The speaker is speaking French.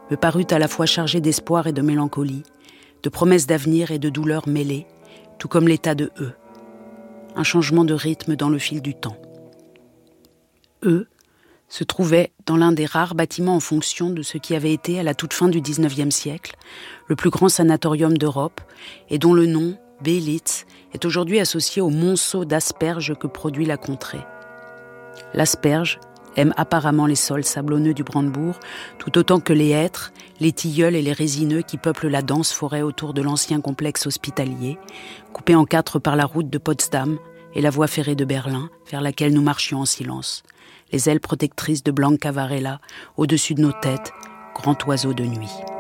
me parut à la fois chargé d'espoir et de mélancolie, de promesses d'avenir et de douleurs mêlées, tout comme l'état de E. Un changement de rythme dans le fil du temps. E se trouvait dans l'un des rares bâtiments en fonction de ce qui avait été, à la toute fin du XIXe siècle, le plus grand sanatorium d'Europe et dont le nom, Belitz, est aujourd'hui associé au monceau d'asperges que produit la contrée. L'asperge aime apparemment les sols sablonneux du Brandebourg, tout autant que les hêtres, les tilleuls et les résineux qui peuplent la dense forêt autour de l'ancien complexe hospitalier, coupé en 4 par la route de Potsdam et la voie ferrée de Berlin, vers laquelle nous marchions en silence. Les ailes protectrices de Blanca Varela, au-dessus de nos têtes, grand oiseau de nuit.